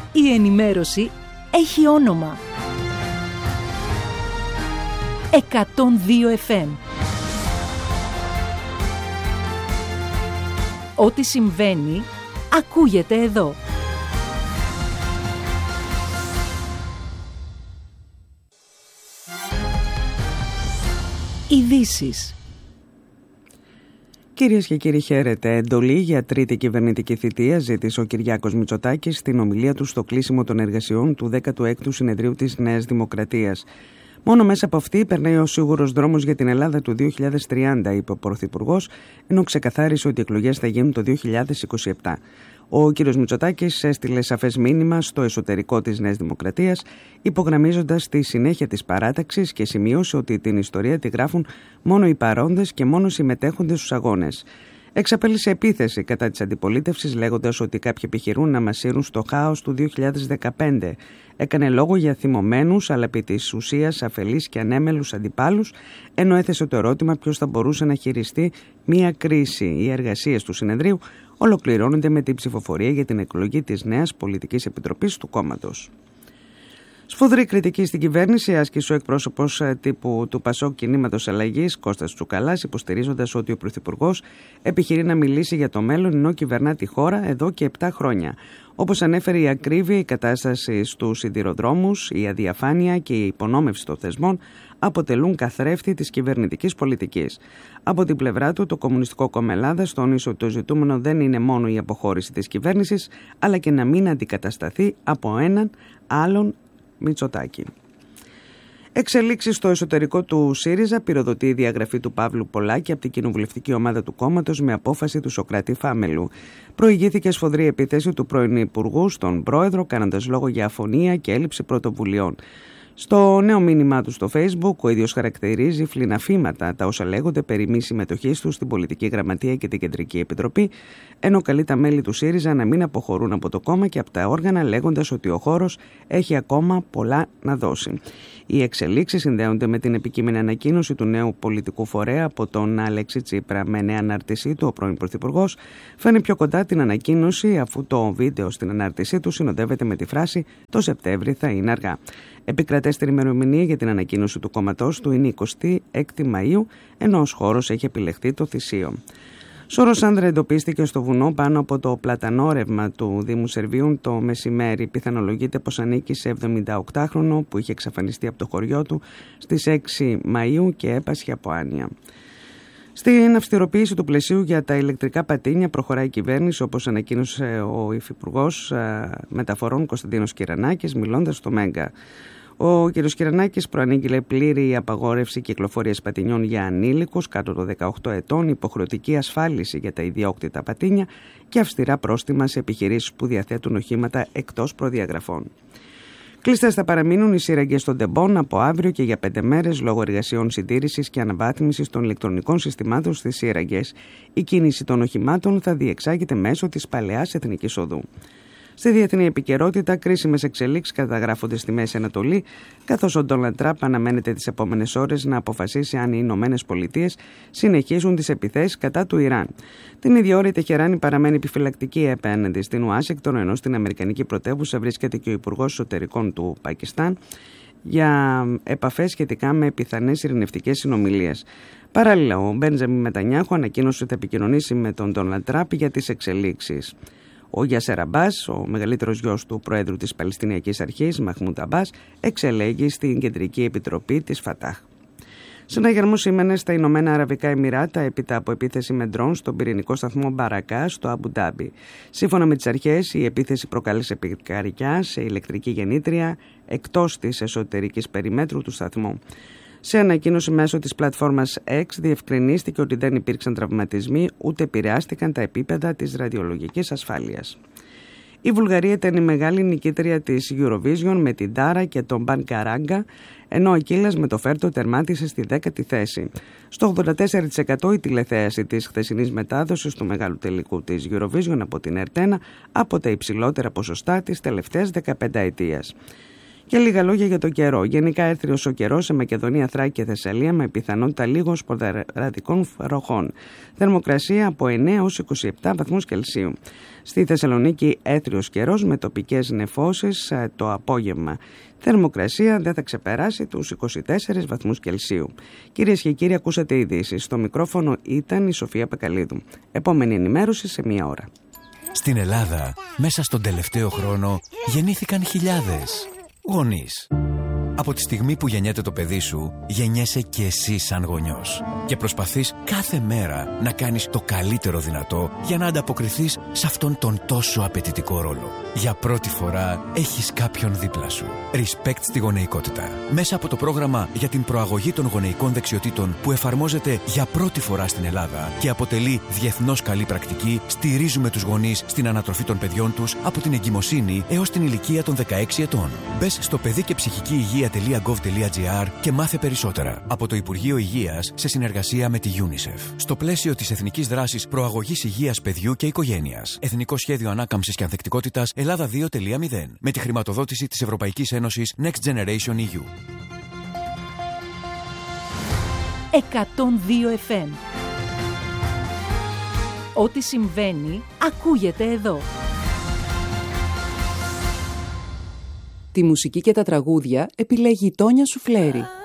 Η ενημέρωση έχει όνομα. 102 FM. Ό,τι συμβαίνει, ακούγεται εδώ. Ειδήσεις. Κυρίες και κύριοι, χαίρετε. Εντολή για τρίτη κυβερνητική θητεία ζήτησε ο Κυριάκος Μητσοτάκης στην ομιλία του στο κλείσιμο των εργασιών του 16ου Συνεδρίου της Νέας Δημοκρατίας. Μόνο μέσα από αυτή περνάει ο σίγουρος δρόμος για την Ελλάδα του 2030, είπε ο Πρωθυπουργός, ενώ ξεκαθάρισε ότι οι εκλογές θα γίνουν το 2027. Ο κ. Μητσοτάκης έστειλε σαφές μήνυμα στο εσωτερικό της Νέας Δημοκρατίας, υπογραμμίζοντας τη συνέχεια της παράταξης και σημείωσε ότι την ιστορία τη γράφουν μόνο οι παρόντες και μόνο συμμετέχοντες στους αγώνες. Εξαπέλυσε επίθεση κατά της αντιπολίτευσης, λέγοντας ότι κάποιοι επιχειρούν να μας σύρουν στο χάος του 2015. Έκανε λόγο για θυμωμένους, αλλά επί της ουσίας αφελείς και ανέμελους αντιπάλους, ενώ έθεσε το ερώτημα ποιος θα μπορούσε να χειριστεί μία κρίση. Οι εργασίες του συνεδρίου ολοκληρώνονται με την ψηφοφορία για την εκλογή της νέας πολιτικής επιτροπής του κόμματος. Σφοδρή κριτική στην κυβέρνηση άσκησε ο εκπρόσωπος τύπου του ΠΑΣΟΚ Κινήματος Αλλαγής, Κώστας Τσουκαλάς, υποστηρίζοντας ότι ο Πρωθυπουργός επιχειρεί να μιλήσει για το μέλλον ενώ κυβερνά τη χώρα εδώ και 7 χρόνια. Όπως ανέφερε, η ακρίβεια, η κατάσταση στους σιδηροδρόμους, η αδιαφάνεια και η υπονόμευση των θεσμών αποτελούν καθρέφτη της κυβερνητικής πολιτικής. Από την πλευρά του, το Κομμουνιστικό Κόμμα Ελλάδας τόνισε ότι το ζητούμενο δεν είναι μόνο η αποχώρηση της κυβέρνησης, αλλά και να μην αντικατασταθεί από έναν άλλον Μητσοτάκη. Εξελίξεις στο εσωτερικό του ΣΥΡΙΖΑ, πυροδοτεί η διαγραφή του Παύλου Πολάκη από την κοινοβουλευτική ομάδα του κόμματος με απόφαση του Σωκράτη Φάμελου. Προηγήθηκε σφοδρή επίθεση του πρώην Υπουργού στον πρόεδρο, κάνοντας λόγο για αφωνία και έλλειψη πρωτοβουλειών. Στο νέο μήνυμά του στο Facebook, ο ίδιος χαρακτηρίζει φλιναφήματα τα όσα λέγονται περί μη συμμετοχής του στην Πολιτική Γραμματεία και την Κεντρική Επιτροπή, ενώ καλεί τα μέλη του ΣΥΡΙΖΑ να μην αποχωρούν από το κόμμα και από τα όργανα, λέγοντας ότι ο χώρος έχει ακόμα πολλά να δώσει. Οι εξελίξεις συνδέονται με την επικείμενη ανακοίνωση του νέου πολιτικού φορέα από τον Αλέξη Τσίπρα. Με νέα ανάρτησή του, ο πρώην Πρωθυπουργός φαίνει πιο κοντά την ανακοίνωση, αφού το βίντεο στην ανάρτησή του συνοδεύεται με τη φράση «Το Σεπτέμβρη θα είναι αργά». Επικρατέστερη ημερομηνία για την ανακοίνωση του κόμματός του είναι 26η Μαΐου, ενώ ως χώρος έχει επιλεχθεί το Θησίο. Σώρος άνδρα εντοπίστηκε στο βουνό πάνω από το πλατανόρευμα του Δήμου Σερβίων το μεσημέρι. Πιθανολογείται πως ανήκει σε 78χρονο που είχε εξαφανιστεί από το χωριό του στις 6 Μαΐου και έπασχε από άνοια. Στην αυστηροποίηση του πλαισίου για τα ηλεκτρικά πατίνια προχωράει η κυβέρνηση, όπως ανακοίνωσε ο Υφυπουργός Μεταφορών Κωνσταντίνος Κυρανάκης, μιλώντας στο Μέγκα. Ο κ. Κυρανάκης προανήγγειλε πλήρη απαγόρευση κυκλοφορίας πατινιών για ανήλικους κάτω των 18 ετών, υποχρεωτική ασφάλιση για τα ιδιόκτητα πατίνια και αυστηρά πρόστιμα σε επιχειρήσεις που διαθέτουν οχήματα εκτός προδιαγραφών. Κλειστές θα παραμείνουν οι σύραγγες των ΤΕΜΠΟΝ από αύριο και για 5 μέρες λόγω εργασιών συντήρησης και αναβάθμισης των ηλεκτρονικών συστημάτων στις σύραγγες. Η κίνηση των οχημάτων θα διεξάγεται μέσω της παλαιάς Εθνικής Οδού. Στη διεθνή επικαιρότητα, κρίσιμες εξελίξεις καταγράφονται στη Μέση Ανατολή, καθώς ο Ντόναλντ Τραμπ αναμένεται τις επόμενες ώρες να αποφασίσει αν οι Ηνωμένες Πολιτείες συνεχίζουν τις επιθέσεις κατά του Ιράν. Την ίδια ώρα η Τεχεράνη παραμένει επιφυλακτική απέναντι στην Ουάσιγκτον, ενώ στην Αμερικανική πρωτεύουσα βρίσκεται και ο Υπουργός Εσωτερικών του Πακιστάν για επαφές σχετικά με πιθανές ειρηνευτικές συνομιλίες. Παράλληλα, ο Μπέντζαμιν Νετανιάχου ανακοίνωσε ότι θα επικοινωνήσει με τον Ντόναλντ Τραμπ για τις εξελίξεις. Ο Γιάσερ Αμπάς, ο μεγαλύτερος γιος του Προέδρου της Παλαιστινιακής Αρχής, Μαχμούντ Αμπάς, εξελέγει στην Κεντρική Επιτροπή της Φατάχ. Συναγερμό σήμαινε στα Ηνωμένα Αραβικά Εμιράτα έπειτα από επίθεση με ντρόν στον πυρηνικό σταθμό Μπαρακά στο Αμπου Ντάμπι. Σύμφωνα με τις αρχές, η επίθεση προκάλεσε πυρκαγιά σε ηλεκτρική γεννήτρια εκτός της εσωτερικής περιμέτρου του σταθμού. Σε ανακοίνωση μέσω της πλατφόρμας X διευκρινίστηκε ότι δεν υπήρξαν τραυματισμοί ούτε επηρεάστηκαν τα επίπεδα της ραδιολογικής ασφάλειας. Η Βουλγαρία ήταν η μεγάλη νικήτρια της Eurovision με την Τάρα και τον Μπανκαράγκα, ενώ ο Ακύλας με το Φέρτο τερμάτισε στη 10η θέση. Στο 84% η τηλεθέαση της χθεσινής μετάδοσης του μεγάλου τελικού της Eurovision από την Ερτένα, από τα υψηλότερα ποσοστά της τελευταίας 15 ετίας. Και λίγα λόγια για τον καιρό. Γενικά έρθριος ο καιρός σε Μακεδονία, Θράκη και Θεσσαλία με πιθανότητα λίγων σποραδικών βροχών. Θερμοκρασία από 9 έως 27 βαθμούς Κελσίου. Στη Θεσσαλονίκη έρθριος καιρός με τοπικές νεφώσεις το απόγευμα. Θερμοκρασία δεν θα ξεπεράσει τους 24 βαθμούς Κελσίου. Κυρίες και κύριοι, ακούσατε ειδήσεις. Στο μικρόφωνο ήταν η Σοφία Πεκαλίδου. Επόμενη ενημέρωση σε 1 ώρα. Στην Ελλάδα, μέσα στον τελευταίο χρόνο, γεννήθηκαν χιλιάδες γονείς. Από τη στιγμή που γεννιέται το παιδί σου, γεννιέσαι και εσύ σαν γονιός. Και προσπαθείς κάθε μέρα να κάνεις το καλύτερο δυνατό για να ανταποκριθείς σε αυτόν τον τόσο απαιτητικό ρόλο. Για πρώτη φορά έχεις κάποιον δίπλα σου. Respect στη γονεϊκότητα. Μέσα από το πρόγραμμα για την προαγωγή των γονεϊκών δεξιοτήτων που εφαρμόζεται για πρώτη φορά στην Ελλάδα και αποτελεί διεθνώς καλή πρακτική, στηρίζουμε τους γονείς στην ανατροφή των παιδιών τους από την εγκυμοσύνη έως την ηλικία των 16 ετών. Μπες στο παιδικεψυχικηυγεία.gov.gr και μάθε περισσότερα από το Υπουργείο Υγείας σε συνεργασία με τη UNICEF. Στο πλαίσιο της Εθνικής Δράσης Προαγωγής Υγείας Παιδιού και Οικογένειας. Εθνικό Σχέδιο Ανάκαμψης και Ανθεκτικότητας Ελλάδα 2.0. Με τη χρηματοδότηση της Ευρωπαϊκής Ένωσης Next Generation EU. 102 FM. Ό,τι συμβαίνει, ακούγεται εδώ. Τη μουσική και τα τραγούδια επιλέγει η Τόνια Σουφλέρη.